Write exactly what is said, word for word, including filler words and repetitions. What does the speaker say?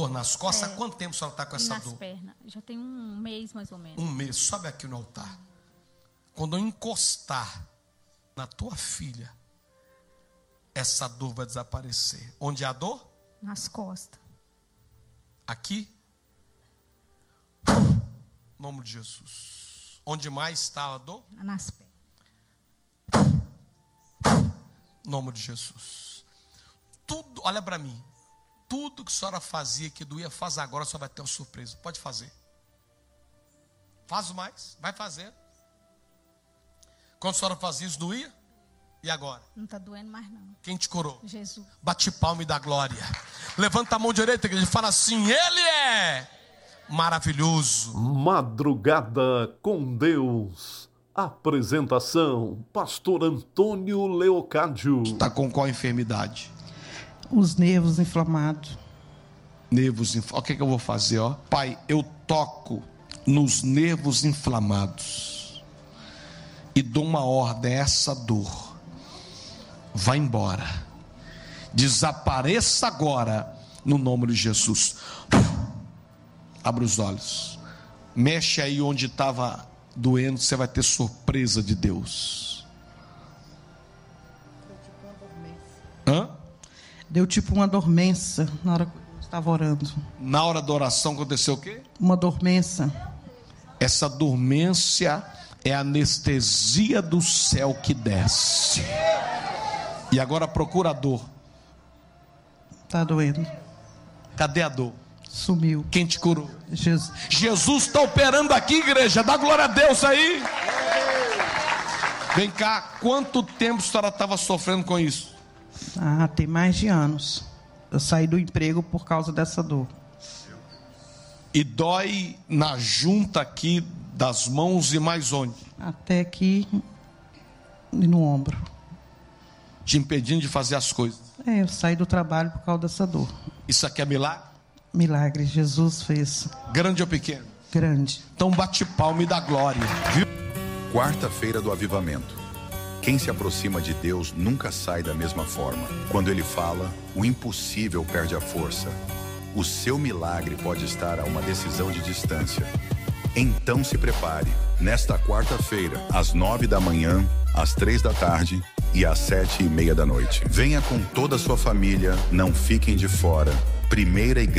dor nas costas? É. Há quanto tempo a senhora está com E essa nas dor? pernas. Já tem um mês mais ou menos. Um mês. Sobe aqui no altar. Quando eu encostar na tua filha, essa dor vai desaparecer. Onde há dor? Nas costas. Aqui. Em nome de Jesus. Onde mais está a dor? Nas pernas. Em nome de Jesus. Tudo, olha para mim. Tudo que a senhora fazia que doía, faz agora, a senhora vai ter uma surpresa. Pode fazer. Faz mais, vai fazer. Quando a senhora fazia isso, doía? E agora? Não está doendo mais não. Quem te curou? Jesus. Bate palma e dá glória. Levanta a mão direita e fala assim: Ele é maravilhoso. Madrugada com Deus. Apresentação: Pastor Antônio Leocádio. Está com qual enfermidade? Os nervos inflamados. Nervos inflamados. O que, é que eu vou fazer? Ó? Pai, eu toco nos nervos inflamados e dou uma ordem: essa dor vai embora, desapareça agora, no nome de Jesus. Abre os olhos, mexe aí onde estava doendo, você vai ter surpresa de Deus. Hã? Deu tipo uma dormência na hora que eu estava orando. Na hora da oração aconteceu o quê? Uma dormência. Essa dormência é a anestesia do céu que desce. E agora procura a dor. Tá doendo. Cadê a dor? Sumiu. Quem te curou? Jesus. Jesus está operando aqui, igreja. Dá glória a Deus aí. Vem cá, quanto tempo a senhora estava sofrendo com isso? Ah, tem mais de anos. Eu saí do emprego por causa dessa dor. E dói na junta aqui das mãos e mais onde? Até aqui e no ombro. Te impedindo de fazer as coisas. É, eu saí do trabalho por causa dessa dor. Isso aqui é milagre? Milagre, Jesus fez. Grande ou pequeno? Grande. Então bate palma e dá glória. Viu? Quarta-feira do Avivamento. Quem se aproxima de Deus nunca sai da mesma forma. Quando Ele fala, o impossível perde a força. O seu milagre pode estar a uma decisão de distância. Então se prepare. Nesta quarta-feira, às nove da manhã, às três da tarde e às sete e meia da noite. Venha com toda a sua família, não fiquem de fora. Primeira Igreja